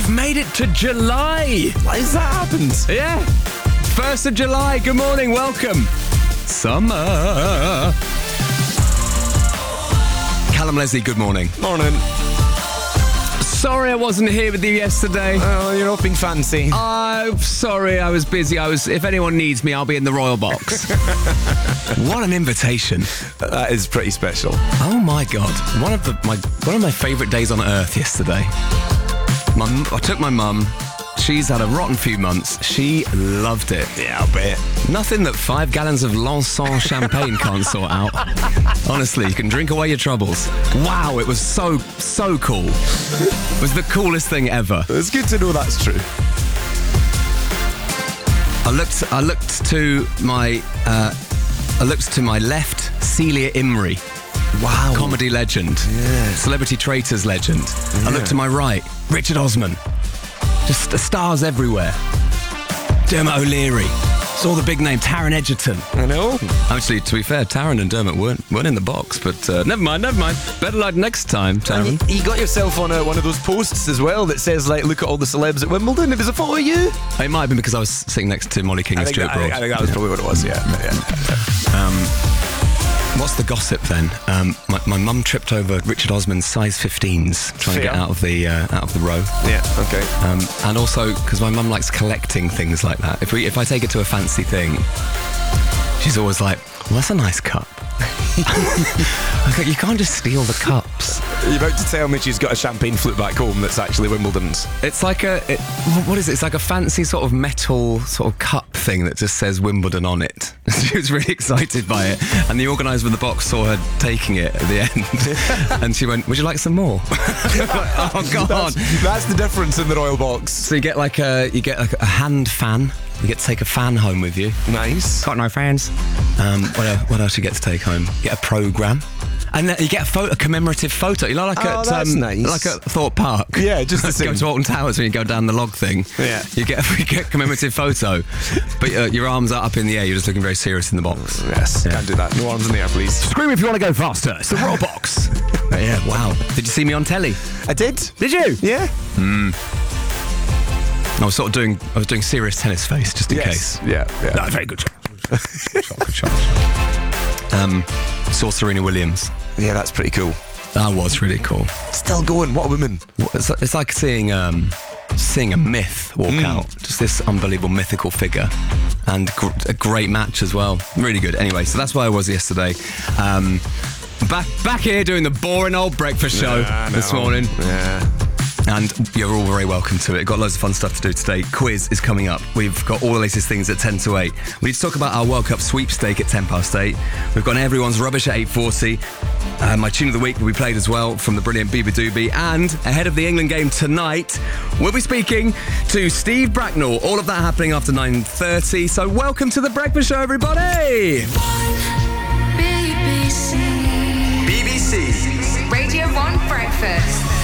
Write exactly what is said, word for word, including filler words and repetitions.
We've made it to July. Why has that happened? Yeah. first of July. Good morning. Welcome. Summer. Callum Leslie, good morning. Morning. Sorry I wasn't here with you yesterday. Oh, you're not being fancy. I'm sorry I was busy. I was. If anyone needs me, I'll be in the Royal Box. What an invitation. That is pretty special. Oh my God. One of the my one of my favourite days on earth yesterday. My, I took my mum. She's had a rotten few months. She loved it. Yeah, I'll bet. Nothing that five gallons of Lanson champagne can't sort out. Honestly, you can drink away your troubles. Wow, it was so, so cool. It was the coolest thing ever. It's good to know that's true. I looked I looked to my uh, I looked to my left, Celia Imrie. Wow. Comedy legend. Yeah. Celebrity Traitors legend. Yeah. I looked to my right, Richard Osman. Just the stars everywhere. Dermot O'Leary. Saw the big name, Taron Egerton. I know. Actually, to be fair, Taron and Dermot weren't, weren't in the box, but uh, never mind, never mind. Better luck next time, Taron. You, you got yourself on a, one of those posts as well that says, like, look at all the celebs at Wimbledon. It was a photo of you. It might have been because I was sitting next to Molly King I and think, Stuart that, I, Broad. think, I think that was probably what it was, yeah. yeah, yeah. Um, what's the gossip then? Um, my, my mum tripped over Richard Osman's size fifteens trying to get Fair. out of the uh, out of the row. Yeah, okay. Um, and also because my mum likes collecting things like that. If we if I take her to a fancy thing, she's always like, well, that's a nice cup. Okay, you can't just steal the cups. You're about to tell me she's got a champagne flute back home that's actually Wimbledon's. It's like a, it, what is it? It's like a fancy sort of metal sort of cup thing that just says Wimbledon on it. She was really excited by it. And the organiser of the box saw her taking it at the end. And she went, would you like some more? Oh, God. That's, that's the difference in the Royal Box. So you get like a, you get like a hand fan. You get to take a fan home with you. Nice. Got no fans. Um, what, else, what else you get to take home? You get a programme. And then you get a, photo, a commemorative photo. You know, like Oh, at that's um, nice. like at Thorpe Park. Yeah, just the Go same. to Alton Towers when you go down the log thing. Yeah. You get you get a commemorative photo, but uh, your arms are up in the air. You're just looking very serious in the box. Yes, Yeah. can't do that. No arms in the air, please. Scream if you want to go faster. It's the Royal Box. But yeah, wow. Did you see me on telly? I did. Did you? Yeah. I was sort of doing I was doing serious tennis face just in Yes. case. Yeah, yeah. No, very good shot. Good shot, good shot. Um, saw Serena Williams. Yeah, that's pretty cool. That was really cool. Still going. What a woman. It's, it's like seeing um, seeing a myth walk Mm. out. Just this unbelievable mythical figure. And gr- a great match as well. Really good. Anyway, so that's where I was yesterday. Um, back back here doing the boring old breakfast show Yeah, I this know. morning. Yeah. And you're all very welcome to it. Got loads of fun stuff to do today. Quiz is coming up. We've got all the latest things at ten to eight. We need to talk about our World Cup sweepstake at ten past eight. We've got Everyone's Rubbish at eight forty. Uh, my tune of the week will be played as well from the brilliant Biba Doobie. And ahead of the England game tonight, we'll be speaking to Steve Bracknell. All of that happening after nine thirty. So welcome to the breakfast show, everybody. B B C B B C. Radio one Breakfast.